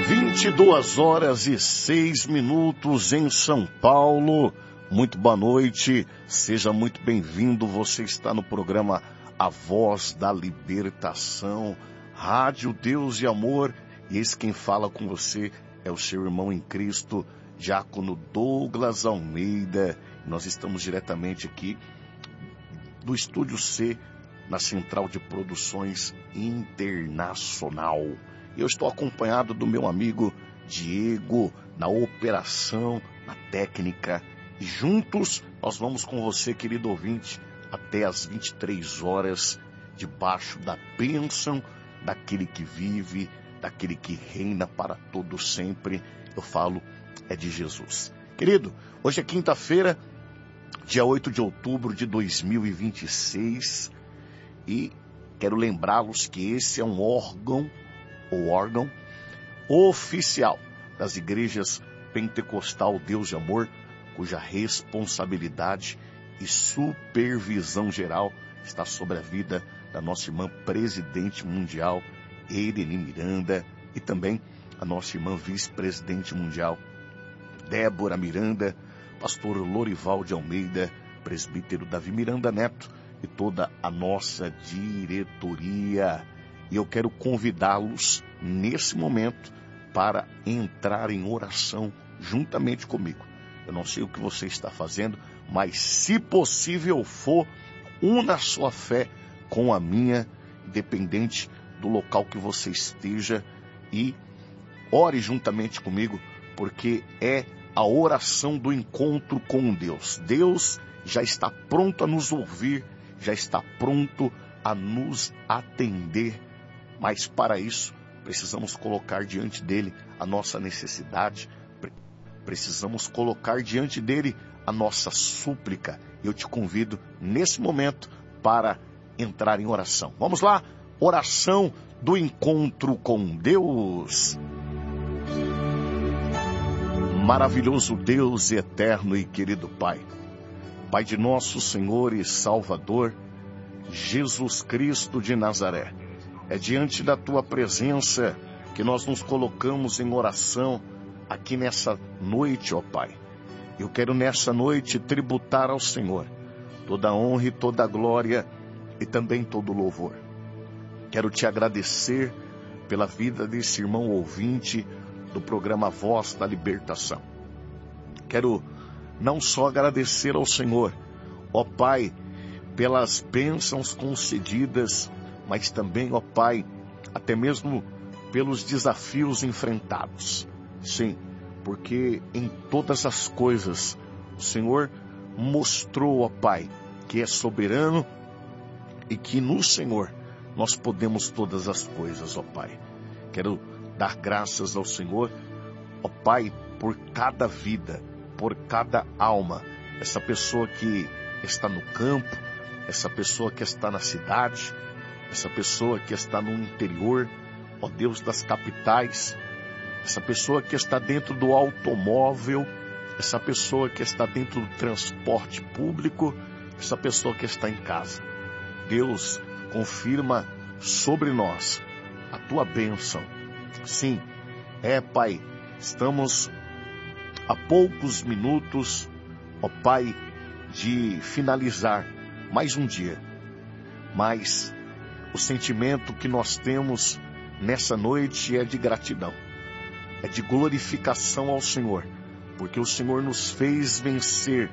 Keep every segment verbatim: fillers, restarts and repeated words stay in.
vinte e duas horas e seis minutos em São Paulo. Muito boa noite, seja muito bem-vindo. Você está no programa A Voz da Libertação, Rádio Deus e Amor. E esse quem fala com você é o seu irmão em Cristo, Diácono Douglas Almeida. Nós estamos diretamente aqui do Estúdio C, na Central de Produções Internacional. Eu estou acompanhado do meu amigo Diego, na operação, na técnica. E juntos nós vamos com você, querido ouvinte, até às vinte e três horas, debaixo da bênção daquele que vive, daquele que reina para todo sempre. Eu falo, é de Jesus. Querido, hoje é quinta-feira, dia oito de outubro de dois mil e vinte e seis, e quero lembrá-los que esse é um órgão, ou órgão oficial das igrejas Pentecostal Deus de Amor, cuja responsabilidade e supervisão geral está sobre a vida da nossa irmã presidente mundial, Irene Miranda, e também a nossa irmã vice-presidente mundial, Débora Miranda, pastor Lorival de Almeida, presbítero Davi Miranda Neto e toda a nossa diretoria. E eu quero convidá-los nesse momento para entrar em oração juntamente comigo. Eu não sei o que você está fazendo, mas se possível for, una a sua fé com a minha, independente do local que você esteja, e ore juntamente comigo, porque é a oração do encontro com Deus. Deus já está pronto a nos ouvir, já está pronto a nos atender, mas para isso precisamos colocar diante dele a nossa necessidade, precisamos colocar diante dele a nossa súplica. Eu te convido nesse momento para entrar em oração. Vamos lá, oração do encontro com Deus. Maravilhoso Deus eterno e querido Pai, Pai de nosso Senhor e Salvador, Jesus Cristo de Nazaré, é diante da Tua presença que nós nos colocamos em oração aqui nessa noite, ó Pai. Eu quero nessa noite tributar ao Senhor toda a honra e toda a glória e também todo o louvor. Quero te agradecer pela vida desse irmão ouvinte do programa Voz da Libertação. Quero não só agradecer ao Senhor, ó Pai, pelas bênçãos concedidas, mas também, ó Pai, até mesmo pelos desafios enfrentados. Sim, porque em todas as coisas o Senhor mostrou, ó Pai, que é soberano e que no Senhor nós podemos todas as coisas, ó Pai. Quero dar graças ao Senhor, ó Pai, por cada vida, por cada alma, essa pessoa que está no campo, essa pessoa que está na cidade, essa pessoa que está no interior, ó Deus das capitais, essa pessoa que está dentro do automóvel, essa pessoa que está dentro do transporte público, essa pessoa que está em casa. Deus, confirma sobre nós a Tua bênção. Sim, é, Pai, estamos a poucos minutos, ó Pai, de finalizar mais um dia, mas o sentimento que nós temos nessa noite é de gratidão, é de glorificação ao Senhor, porque o Senhor nos fez vencer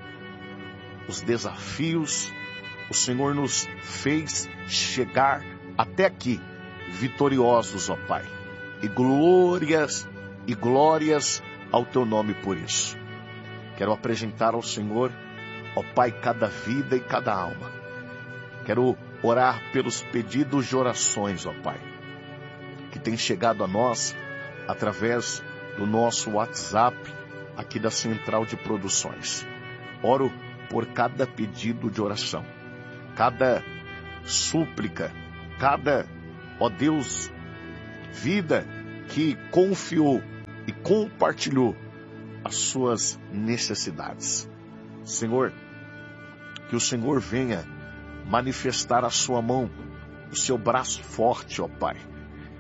os desafios, o Senhor nos fez chegar até aqui, vitoriosos, ó Pai, e glórias e glórias ao Teu nome por isso. Quero apresentar ao Senhor, ó Pai, cada vida e cada alma. Quero orar pelos pedidos de orações, ó Pai, que tem chegado a nós através do nosso WhatsApp aqui da Central de Produções. Oro por cada pedido de oração, cada súplica, cada, ó Deus, vida que confiou e compartilhou as suas necessidades. Senhor, que o Senhor venha manifestar a sua mão, o seu braço forte, ó Pai,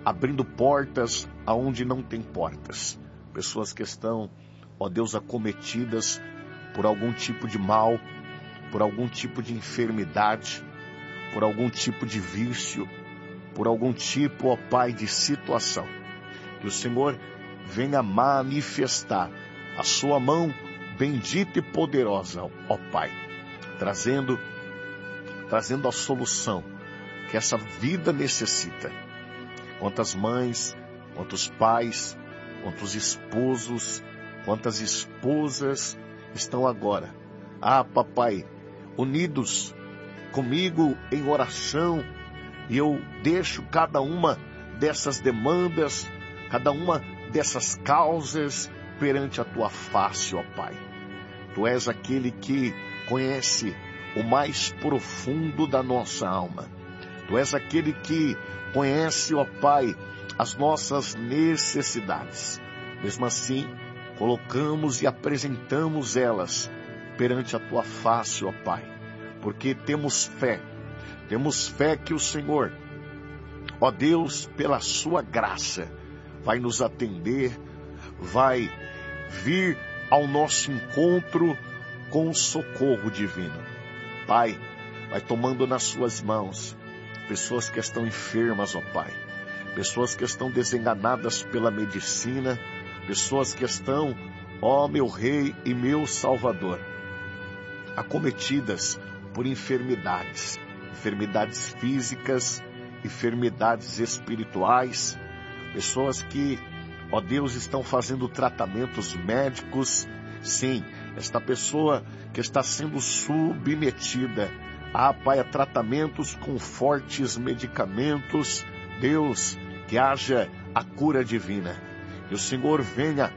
abrindo portas aonde não tem portas. Pessoas que estão, ó Deus, acometidas por algum tipo de mal, por algum tipo de enfermidade, por algum tipo de vício, por algum tipo, ó Pai, de situação. Que o Senhor venha manifestar a sua mão bendita e poderosa, ó Pai, trazendo, trazendo a solução que essa vida necessita. Quantas mães, quantos pais, quantos esposos, quantas esposas estão agora, ah, papai, unidos comigo em oração, e eu deixo cada uma dessas demandas, cada uma dessas causas perante a tua face, ó Pai. Tu és aquele que conhece o mais profundo da nossa alma. Tu és aquele que conhece, ó Pai, as nossas necessidades. Mesmo assim, colocamos e apresentamos elas perante a tua face, ó Pai, porque temos fé, temos fé que o Senhor, ó Deus, pela sua graça, vai nos atender, vai vir ao nosso encontro com o socorro divino. Pai, vai tomando nas suas mãos pessoas que estão enfermas, ó Pai, pessoas que estão desenganadas pela medicina, pessoas que estão, ó meu Rei e meu Salvador, acometidas por enfermidades, enfermidades físicas, enfermidades espirituais, pessoas que, ó Deus, estão fazendo tratamentos médicos. Sim, esta pessoa que está sendo submetida, ah, Pai, a tratamentos com fortes medicamentos. Deus, que haja a cura divina, que o Senhor venha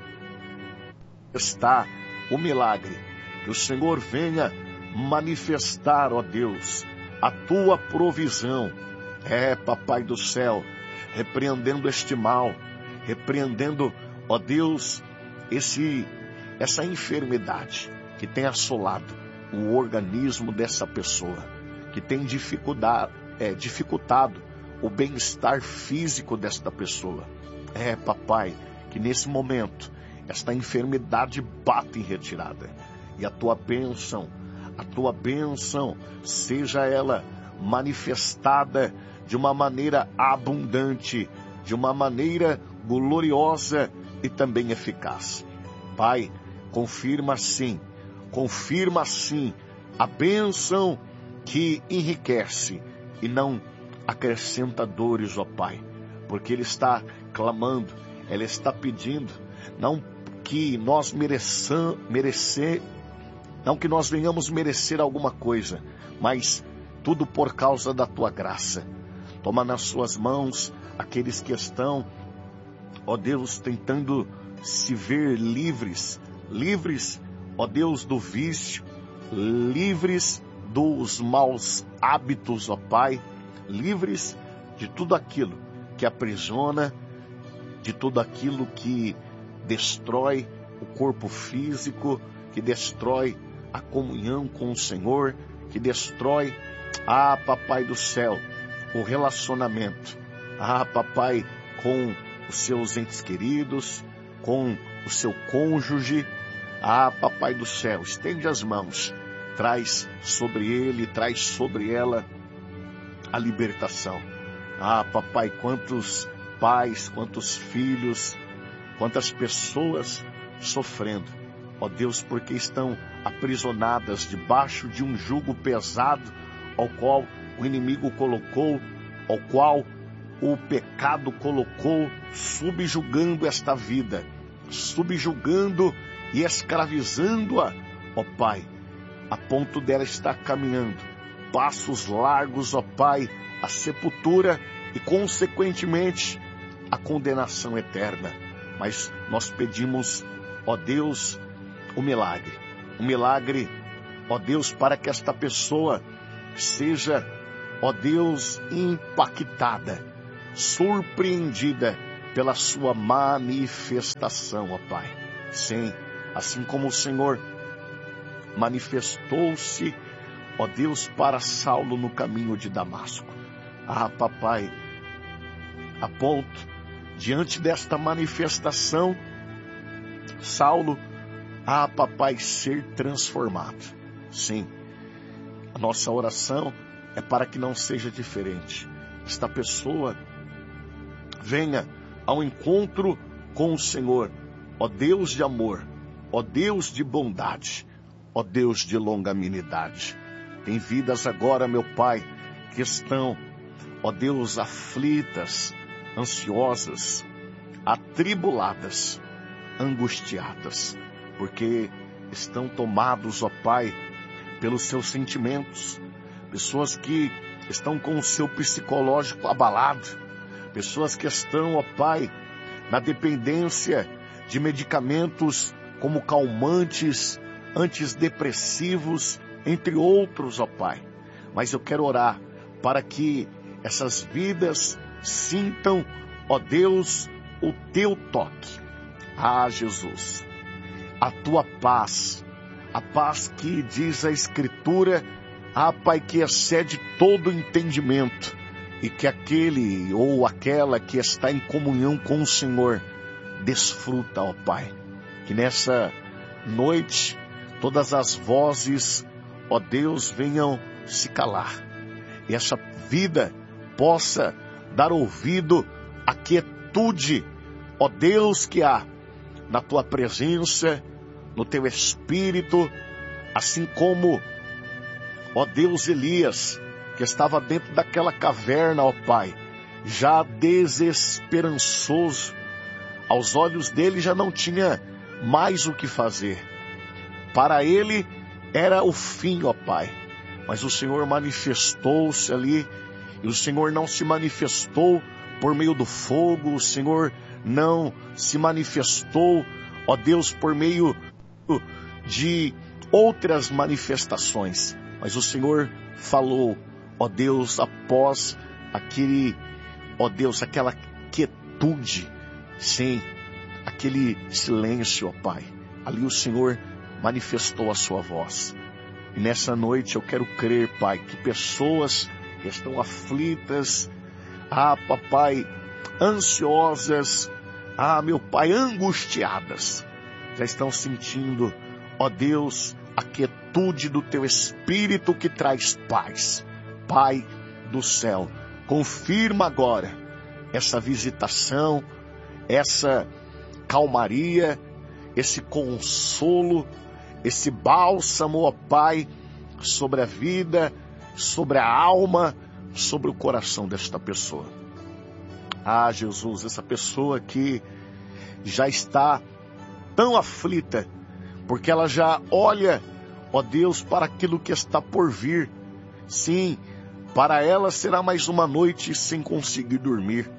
estar o milagre, que o Senhor venha manifestar, ó Deus, a tua provisão. É, papai do céu, repreendendo este mal, repreendendo, ó Deus, esse, essa enfermidade que tem assolado o organismo dessa pessoa, que tem dificuldade, é, dificultado o bem-estar físico desta pessoa. É, papai, que nesse momento esta enfermidade bate em retirada, e a tua bênção, a tua bênção, seja ela manifestada de uma maneira abundante, de uma maneira gloriosa e também eficaz. Pai, confirma sim, confirma sim a bênção que enriquece e não acrescenta dores, ó Pai, porque Ele está clamando, Ele está pedindo, não que nós mereçam, merecer, não que nós venhamos merecer alguma coisa, mas tudo por causa da tua graça. Toma nas suas mãos aqueles que estão, ó Deus, tentando se ver livres, livres, ó Deus, do vício, livres dos maus hábitos, ó Pai, livres de tudo aquilo que aprisiona, de tudo aquilo que destrói o corpo físico, que destrói a comunhão com o Senhor, que destrói, ah, papai do céu, o relacionamento, ah, papai, com os seus entes queridos, com o seu cônjuge. Ah, papai do céu, estende as mãos, traz sobre ele, traz sobre ela a libertação. Ah, papai, quantos pais, quantos filhos, quantas pessoas sofrendo, ó Deus, porque estão aprisionadas debaixo de um jugo pesado ao qual o inimigo colocou, ao qual o pecado colocou, subjugando esta vida, subjugando e escravizando-a, ó Pai, a ponto dela estar caminhando passos largos, ó Pai, a sepultura e, consequentemente, a condenação eterna. Mas nós pedimos, ó Deus, o milagre, o milagre, ó Deus, para que esta pessoa seja, ó Deus, impactada, surpreendida pela sua manifestação, ó Pai. Sim, assim como o Senhor manifestou-se, ó Deus, para Saulo no caminho de Damasco. Ah, papai, a ponto, diante desta manifestação, Saulo, ah, papai, ser transformado. Sim, a nossa oração é para que não seja diferente. Esta pessoa venha ao encontro com o Senhor, ó Deus de amor, ó Deus de bondade, ó Deus de longanimidade. Tem vidas agora, meu Pai, que estão, ó Deus, aflitas, ansiosas, atribuladas, angustiadas, porque estão tomados, ó Pai, pelos seus sentimentos. Pessoas que estão com o seu psicológico abalado, pessoas que estão, ó Pai, na dependência de medicamentos como calmantes, antidepressivos, entre outros, ó Pai. Mas eu quero orar para que essas vidas sintam, ó Deus, o teu toque. Ah, Jesus, a tua paz, a paz que diz a Escritura, ah, Pai, que excede todo entendimento, e que aquele ou aquela que está em comunhão com o Senhor desfruta, ó Pai. Que nessa noite todas as vozes, ó Deus, venham se calar, e essa vida possa dar ouvido à quietude, ó Deus, que há na tua presença, no teu Espírito, assim como, ó Deus, Elias, que estava dentro daquela caverna, ó Pai, já desesperançoso, aos olhos dele já não tinha mais o que fazer. Para ele era o fim, ó Pai, mas o Senhor manifestou-se ali, e o Senhor não se manifestou por meio do fogo, o Senhor não se manifestou, ó Deus, por meio de outras manifestações, mas o Senhor falou, ó Deus, após aquele, ó Deus, aquela quietude, sim, aquele silêncio, ó Pai, ali o Senhor manifestou a sua voz. E nessa noite eu quero crer, Pai, que pessoas que estão aflitas, ah, papai, ansiosas, ah, meu Pai, angustiadas, já estão sentindo, ó Deus, a quietude do teu Espírito que traz paz. Pai do céu, confirma agora essa visitação, essa calmaria, esse consolo, esse bálsamo, ó Pai, sobre a vida, sobre a alma, sobre o coração desta pessoa. Ah, Jesus, essa pessoa que já está tão aflita, porque ela já olha, ó Deus, para aquilo que está por vir. Sim, para ela será mais uma noite sem conseguir dormir.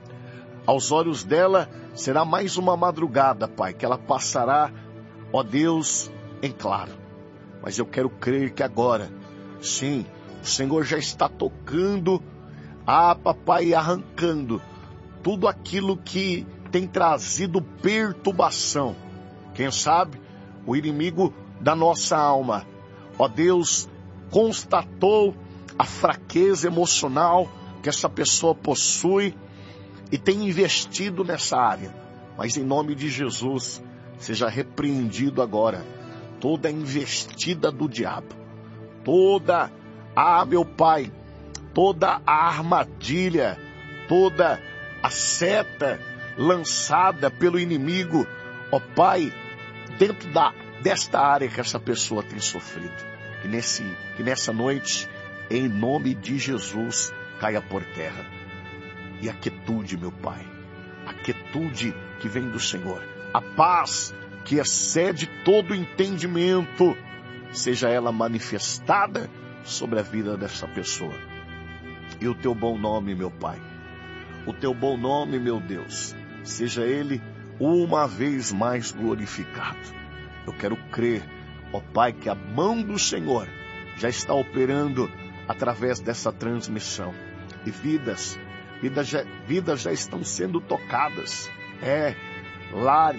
Aos olhos dela será mais uma madrugada, Pai, que ela passará, ó Deus, em claro. Mas eu quero crer que agora, sim, o Senhor já está tocando, ah, papai, arrancando tudo aquilo que tem trazido perturbação. Quem sabe, o inimigo da nossa alma, ó Deus, constatou a fraqueza emocional que essa pessoa possui e tem investido nessa área. Mas em nome de Jesus, seja repreendido agora toda a investida do diabo, toda, ah, meu Pai, toda a armadilha, toda a seta lançada pelo inimigo, ó Pai, dentro da, desta área que essa pessoa tem sofrido. Que, nesse, que nessa noite, em nome de Jesus, caia por terra. E a quietude, meu Pai, a quietude que vem do Senhor, a paz que excede todo entendimento, seja ela manifestada sobre a vida dessa pessoa. E o teu bom nome, meu Pai, o teu bom nome, meu Deus, seja ele uma vez mais glorificado. Eu quero crer, ó Pai, que a mão do Senhor já está operando através dessa transmissão. E vidas, vidas já, vidas já estão sendo tocadas. É, lá